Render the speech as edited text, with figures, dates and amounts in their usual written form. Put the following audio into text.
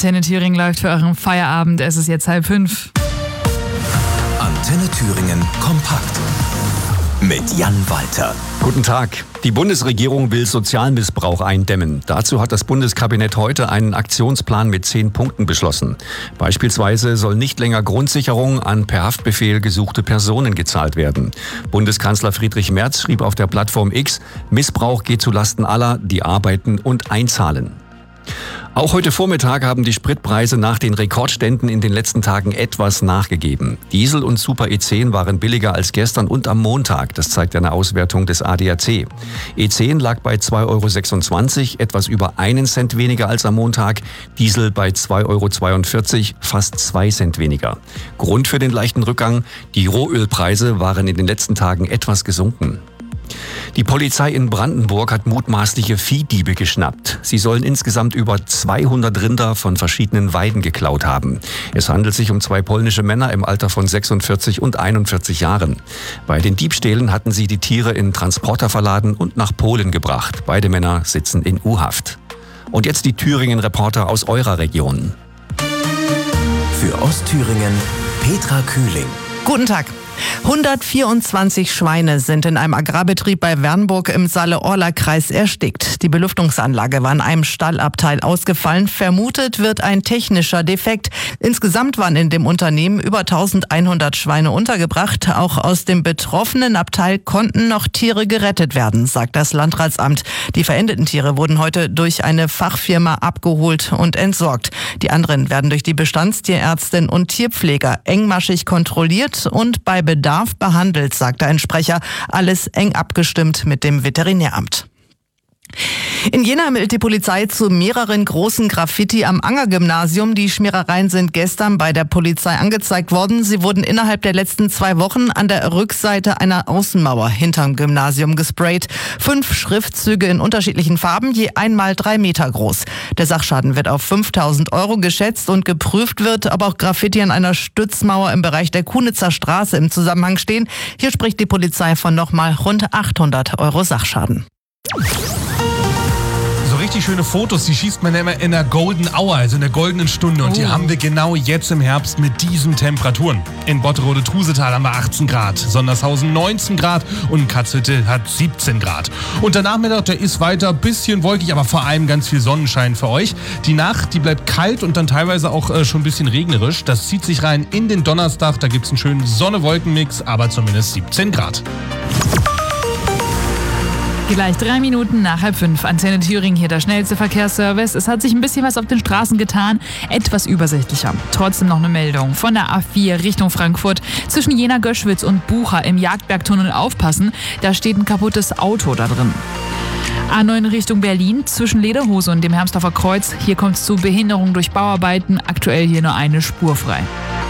Antenne Thüringen läuft für euren Feierabend. Es ist jetzt 4:30. Antenne Thüringen kompakt mit Jan Walter. Guten Tag. Die Bundesregierung will Sozialmissbrauch eindämmen. Dazu hat das Bundeskabinett heute einen Aktionsplan mit 10 Punkten beschlossen. Beispielsweise soll nicht länger Grundsicherung an per Haftbefehl gesuchte Personen gezahlt werden. Bundeskanzler Friedrich Merz schrieb auf der Plattform X: Missbrauch geht zulasten aller, die arbeiten und einzahlen. Auch heute Vormittag haben die Spritpreise nach den Rekordständen in den letzten Tagen etwas nachgegeben. Diesel und Super E10 waren billiger als gestern und am Montag. Das zeigt eine Auswertung des ADAC. E10 lag bei 2,26 €, etwas über 1 Cent weniger als am Montag. Diesel bei 2,42 €, fast 2 Cent weniger. Grund für den leichten Rückgang: die Rohölpreise waren in den letzten Tagen etwas gesunken. Die Polizei in Brandenburg hat mutmaßliche Viehdiebe geschnappt. Sie sollen insgesamt über 200 Rinder von verschiedenen Weiden geklaut haben. Es handelt sich um 2 polnische Männer im Alter von 46 und 41 Jahren. Bei den Diebstählen hatten sie die Tiere in Transporter verladen und nach Polen gebracht. Beide Männer sitzen in U-Haft. Und jetzt die Thüringen-Reporter aus eurer Region. Für Ostthüringen Petra Kühling. Guten Tag. 124 Schweine sind in einem Agrarbetrieb bei Wernburg im Saale-Orla-Kreis erstickt. Die Belüftungsanlage war in einem Stallabteil ausgefallen. Vermutet wird ein technischer Defekt. Insgesamt waren in dem Unternehmen über 1100 Schweine untergebracht. Auch aus dem betroffenen Abteil konnten noch Tiere gerettet werden, sagt das Landratsamt. Die verendeten Tiere wurden heute durch eine Fachfirma abgeholt und entsorgt. Die anderen werden durch die Bestandstierärztin und Tierpfleger engmaschig kontrolliert und bei Bedarf behandelt, sagte ein Sprecher. Alles eng abgestimmt mit dem Veterinäramt. In Jena meldet die Polizei zu mehreren großen Graffiti am Anger-Gymnasium. Die Schmierereien sind gestern bei der Polizei angezeigt worden. Sie wurden innerhalb der letzten 2 Wochen an der Rückseite einer Außenmauer hinterm Gymnasium gesprayt. 5 Schriftzüge in unterschiedlichen Farben, je 1 mal 3 Meter groß. Der Sachschaden wird auf 5.000 € geschätzt und geprüft wird, ob auch Graffiti an einer Stützmauer im Bereich der Kunitzer Straße im Zusammenhang stehen. Hier spricht die Polizei von nochmal rund 800 € Sachschaden. So richtig schöne Fotos, die schießt man immer in der Golden Hour, also in der goldenen Stunde. Und die haben wir genau jetzt im Herbst mit diesen Temperaturen. In Botterode-Trusetal haben wir 18 Grad, Sondershausen 19 Grad und Katzhütte hat 17 Grad. Und der Nachmittag, der ist weiter ein bisschen wolkig, aber vor allem ganz viel Sonnenschein für euch. Die Nacht, die bleibt kalt und dann teilweise auch schon ein bisschen regnerisch. Das zieht sich rein in den Donnerstag, da gibt es einen schönen Sonne-Wolken-Mix, aber zumindest 17 Grad. Gleich 3 Minuten nach 4:30. Antenne Thüringen, hier der schnellste Verkehrsservice. Es hat sich ein bisschen was auf den Straßen getan, etwas übersichtlicher. Trotzdem noch eine Meldung von der A4 Richtung Frankfurt. Zwischen Jena-Göschwitz und Bucha im Jagdbergtunnel aufpassen, da steht ein kaputtes Auto da drin. A9 Richtung Berlin, zwischen Lederhose und dem Hermsdorfer Kreuz. Hier kommt es zu Behinderung durch Bauarbeiten. Aktuell hier nur eine Spur frei.